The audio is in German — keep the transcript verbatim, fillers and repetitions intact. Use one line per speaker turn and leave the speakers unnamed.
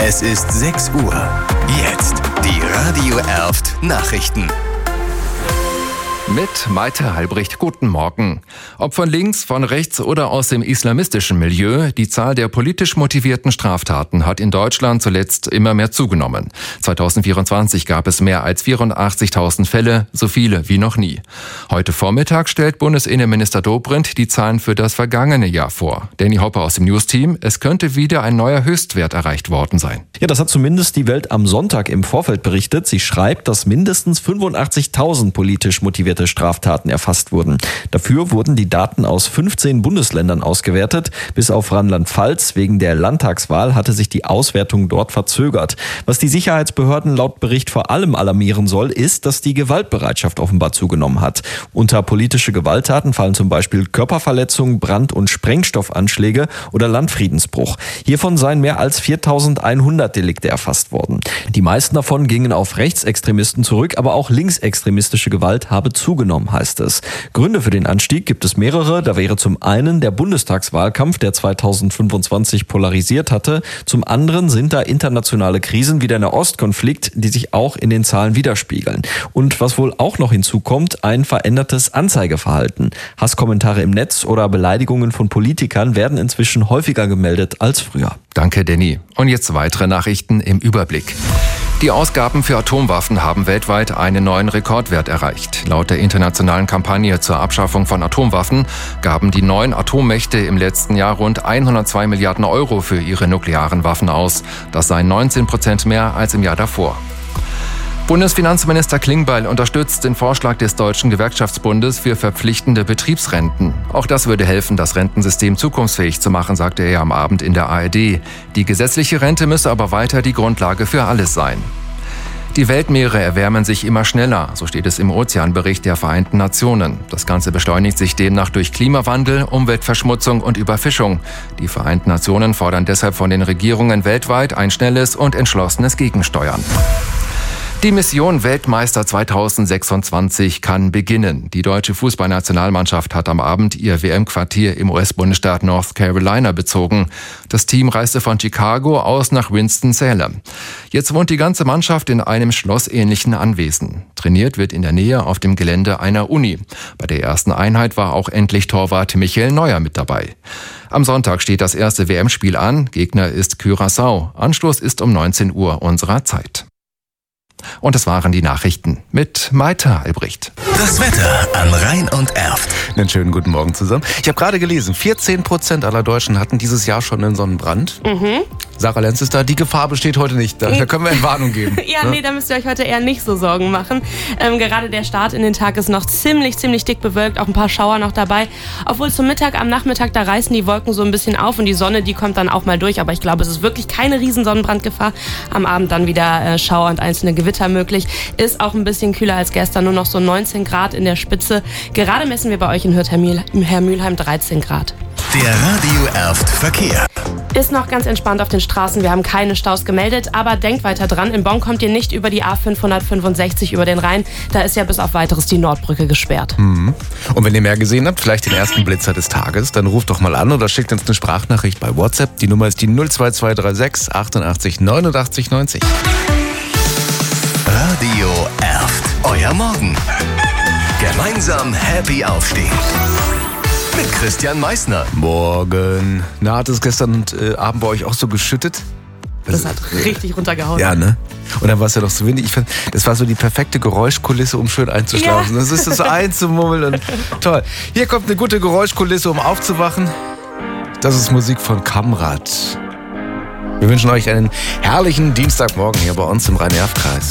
Es ist sechs Uhr. Jetzt die Radio Erft Nachrichten.
Mit Maite Halbricht, guten Morgen. Ob von links, von rechts oder aus dem islamistischen Milieu, die Zahl der politisch motivierten Straftaten hat in Deutschland zuletzt immer mehr zugenommen. zwanzig vierundzwanzig gab es mehr als vierundachtzigtausend Fälle, so viele wie noch nie. Heute Vormittag stellt Bundesinnenminister Dobrindt die Zahlen für das vergangene Jahr vor. Danny Hopper aus dem News-Team, es könnte wieder ein neuer Höchstwert erreicht worden sein.
Ja, das hat zumindest die Welt am Sonntag im Vorfeld berichtet. Sie schreibt, dass mindestens fünfundachtzigtausend politisch motivierte Straftaten erfasst wurden. Dafür wurden die Daten aus fünfzehn Bundesländern ausgewertet. Bis auf Rheinland-Pfalz wegen der Landtagswahl hatte sich die Auswertung dort verzögert. Was die Sicherheitsbehörden laut Bericht vor allem alarmieren soll, ist, dass die Gewaltbereitschaft offenbar zugenommen hat. Unter politische Gewalttaten fallen zum Beispiel Körperverletzung, Brand- und Sprengstoffanschläge oder Landfriedensbruch. Hiervon seien mehr als viertausendeinhundert Delikte erfasst worden. Die meisten davon gingen auf Rechtsextremisten zurück, aber auch linksextremistische Gewalt habe zugenommen, heißt es. Gründe für den Anstieg gibt es mehrere. Da wäre zum einen der Bundestagswahlkampf, der zweitausendfünfundzwanzig polarisiert hatte. Zum anderen sind da internationale Krisen wie der Nahostkonflikt, die sich auch in den Zahlen widerspiegeln. Und was wohl auch noch hinzukommt, ein verändertes Anzeigeverhalten. Hasskommentare im Netz oder Beleidigungen von Politikern werden inzwischen häufiger gemeldet als früher.
Danke, Danny. Und jetzt weitere Nachrichten im Überblick. Die Ausgaben für Atomwaffen haben weltweit einen neuen Rekordwert erreicht. Laut der internationalen Kampagne zur Abschaffung von Atomwaffen gaben die neun Atommächte im letzten Jahr rund hundertzwei Milliarden Euro für ihre nuklearen Waffen aus. Das seien neunzehn Prozent mehr als im Jahr davor. Bundesfinanzminister Klingbeil unterstützt den Vorschlag des Deutschen Gewerkschaftsbundes für verpflichtende Betriebsrenten. Auch das würde helfen, das Rentensystem zukunftsfähig zu machen, sagte er am Abend in der A R D. Die gesetzliche Rente müsse aber weiter die Grundlage für alles sein. Die Weltmeere erwärmen sich immer schneller, so steht es im Ozeanbericht der Vereinten Nationen. Das Ganze beschleunigt sich demnach durch Klimawandel, Umweltverschmutzung und Überfischung. Die Vereinten Nationen fordern deshalb von den Regierungen weltweit ein schnelles und entschlossenes Gegensteuern. Die Mission Weltmeister zweitausendsechsundzwanzig kann beginnen. Die deutsche Fußballnationalmannschaft hat am Abend ihr W M-Quartier im U S-Bundesstaat North Carolina bezogen. Das Team reiste von Chicago aus nach Winston-Salem. Jetzt wohnt die ganze Mannschaft in einem schlossähnlichen Anwesen. Trainiert wird in der Nähe auf dem Gelände einer Uni. Bei der ersten Einheit war auch endlich Torwart Michael Neuer mit dabei. Am Sonntag steht das erste W M-Spiel an. Gegner ist Curaçao. Anstoß ist um neunzehn Uhr unserer Zeit. Und das waren die Nachrichten mit Maite Halbricht.
Das Wetter an Rhein und Erft.
Einen schönen guten Morgen zusammen. Ich habe gerade gelesen, vierzehn Prozent aller Deutschen hatten dieses Jahr schon einen Sonnenbrand. Mhm. Sarah Lenz ist da, die Gefahr besteht heute nicht. Da, da können wir Entwarnung geben.
ja, ja, nee, da müsst ihr euch heute eher nicht so Sorgen machen. Ähm, gerade der Start in den Tag ist noch ziemlich, ziemlich dick bewölkt, auch ein paar Schauer noch dabei. Obwohl zum Mittag, am Nachmittag, da reißen die Wolken so ein bisschen auf und die Sonne, die kommt dann auch mal durch. Aber ich glaube, es ist wirklich keine riesen Sonnenbrandgefahr. Am Abend dann wieder äh, Schauer und einzelne Gewitter möglich. Ist auch ein bisschen kühler als gestern, nur noch so neunzehn Grad in der Spitze. Gerade messen wir bei euch in Hürth-Hermülheim dreizehn Grad.
Der Radio Erft Verkehr.
Ist noch ganz entspannt auf den Straßen. Wir haben keine Staus gemeldet, aber denkt weiter dran. In Bonn kommt ihr nicht über die A fünfhundertfünfundsechzig über den Rhein. Da ist ja bis auf Weiteres die Nordbrücke gesperrt.
Mhm. Und wenn ihr mehr gesehen habt, vielleicht den ersten Blitzer des Tages, dann ruft doch mal an oder schickt uns eine Sprachnachricht bei WhatsApp. Die Nummer ist die null zwei zwei drei sechs achtundachtzig neunundachtzig neunzig.
Radio Erft. Euer Morgen. Gemeinsam happy aufstehen. Mit Christian Meissner.
Morgen. Na, hat es gestern äh, Abend bei euch auch so geschüttet?
Das, das hat richtig runtergehauen.
Ja, ne? Und dann war es ja doch so windig. Ich fand, das war so die perfekte Geräuschkulisse, um schön einzuschlafen. Ja. Das ist das einzumummeln und toll. Hier kommt eine gute Geräuschkulisse, um aufzuwachen. Das ist Musik von Kamrat. Wir wünschen euch einen herrlichen Dienstagmorgen hier bei uns im Rhein-Erft-Kreis.